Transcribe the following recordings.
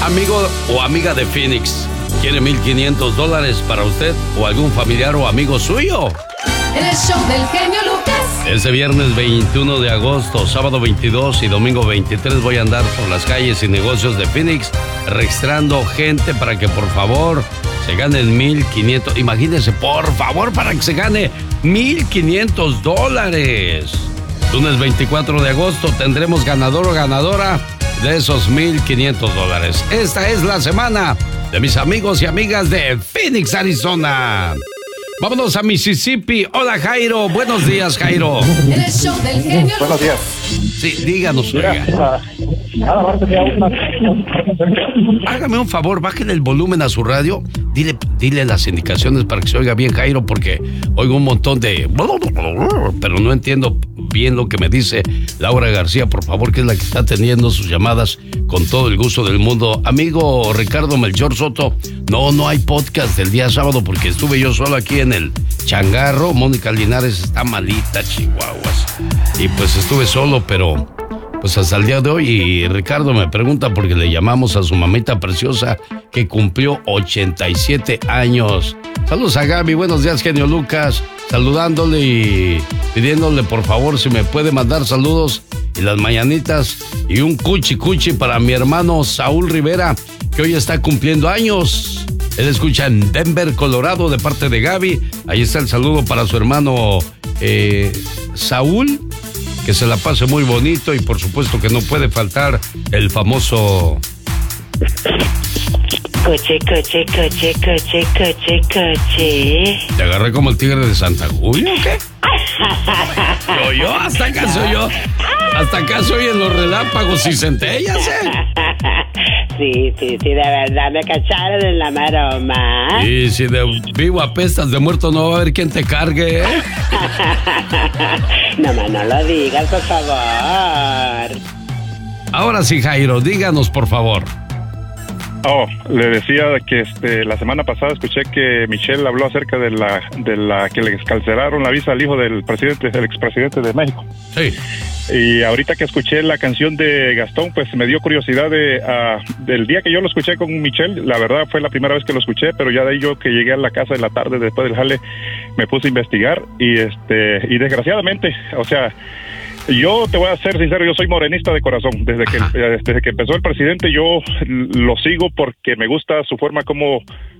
Amigo o amiga de Phoenix, ¿quiere $1,500 para usted o algún familiar o amigo suyo? El show del genio Lucas. Este viernes 21 de agosto, sábado 22 y domingo 23 voy a andar por las calles y negocios de Phoenix registrando gente para que por favor se ganen $1,500. Imagínense, por favor, para que se gane $1,500. Lunes 24 de agosto tendremos ganador o ganadora de esos $1,500. Esta es la semana de mis amigos y amigas de Phoenix, Arizona. Vámonos a Mississippi. Hola, Jairo. Buenos días, Jairo. El show del genio. Buenos días. Sí, díganos, oiga. Nada más tenía una... Hágame un favor, bájale el volumen a su radio. Dile las indicaciones para que se oiga bien, Jairo, porque oigo un montón de... pero no entiendo bien lo que me dice Laura García, por favor, que es la que está teniendo sus llamadas con todo el gusto del mundo. Amigo Ricardo Melchor Soto, no hay podcast el día sábado porque estuve yo solo aquí en el changarro. Mónica Linares está malita, chihuahuas. Y pues estuve solo, pero pues hasta el día de hoy. Y Ricardo me pregunta porque le llamamos a su mamita preciosa que cumplió 87 años. Saludos a Gaby, buenos días, genio Lucas. Saludándole y pidiéndole por favor si me puede mandar saludos y las mañanitas y un cuchi para mi hermano Saúl Rivera, que hoy está cumpliendo años. Él escucha en Denver, Colorado, de parte de Gaby. Ahí está el saludo para su hermano Saúl, que se la pase muy bonito y por supuesto que no puede faltar el famoso... Coche. ¿Te agarré como el tigre de Santa Julia o qué? ¿Yo? ¿Hasta acá soy yo? ¿Hasta acá soy en los relámpagos y centellas, Sí, de verdad me cacharon en la maroma. Y si de vivo apestas, de muerto no va a haber quien te cargue, No lo digas, por favor. Ahora sí, Jairo, díganos, por favor. Le decía que la semana pasada escuché que Michelle habló acerca de la que le excarcelaron la visa al hijo del expresidente de México. Sí. Y ahorita que escuché la canción de Gastón, pues me dio curiosidad del día que yo lo escuché con Michelle. La verdad fue la primera vez que lo escuché, pero ya de ahí yo que llegué a la casa de la tarde después del jale me puse a investigar y desgraciadamente, o sea, yo te voy a ser sincero, yo soy morenista de corazón. Desde que empezó el presidente yo lo sigo porque me gusta su forma como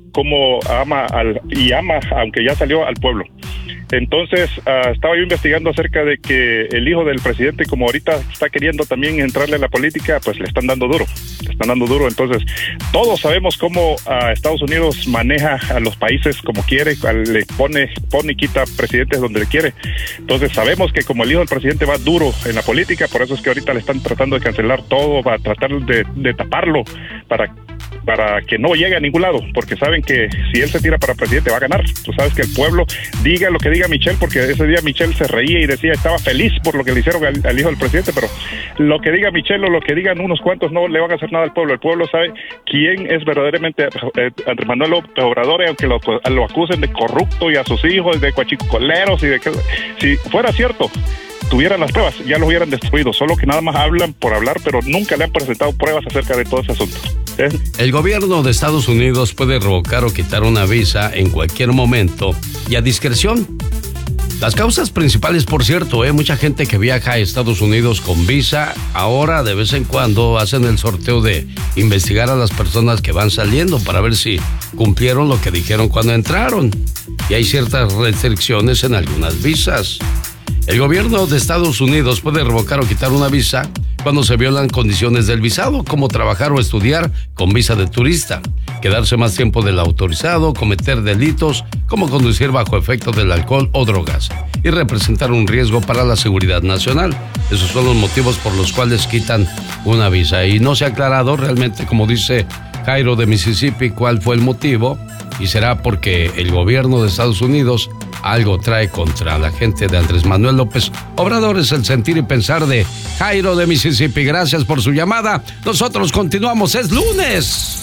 ama aunque ya salió al pueblo. Entonces estaba yo investigando acerca de que el hijo del presidente, como ahorita está queriendo también entrarle a la política, pues le están dando duro. Entonces todos sabemos cómo Estados Unidos maneja a los países como quiere, le pone y quita presidentes donde le quiere. Entonces sabemos que como el hijo del presidente va duro en la política, por eso es que ahorita le están tratando de cancelar todo, va a tratar de taparlo para que no llegue a ningún lado, porque saben que si él se tira para presidente va a ganar. Tú sabes que el pueblo, diga lo que diga Michelle, porque ese día Michelle se reía y decía estaba feliz por lo que le hicieron al hijo del presidente, pero lo que diga Michelle o lo que digan unos cuantos no le van a hacer nada al pueblo. El pueblo sabe quién es verdaderamente Andrés Manuel López Obrador, y aunque lo acusen de corrupto y a sus hijos de coachicoleros y de que si fuera cierto tuvieran las pruebas, ya los hubieran destruido, solo que nada más hablan por hablar, pero nunca le han presentado pruebas acerca de todo ese asunto. El gobierno de Estados Unidos puede revocar o quitar una visa en cualquier momento y a discreción. Las causas principales, por cierto, mucha gente que viaja a Estados Unidos con visa, ahora de vez en cuando hacen el sorteo de investigar a las personas que van saliendo para ver si cumplieron lo que dijeron cuando entraron. Y hay ciertas restricciones en algunas visas. El gobierno de Estados Unidos puede revocar o quitar una visa cuando se violan condiciones del visado, como trabajar o estudiar con visa de turista, quedarse más tiempo del autorizado, cometer delitos como conducir bajo efecto del alcohol o drogas y representar un riesgo para la seguridad nacional. Esos son los motivos por los cuales quitan una visa. Y no se ha aclarado realmente, como dice Jairo de Mississippi, cuál fue el motivo, y será porque el gobierno de Estados Unidos algo trae contra la gente de Andrés Manuel López Obrador. Es el sentir y pensar de Jairo de Mississippi. Gracias por su llamada. Nosotros continuamos, es lunes.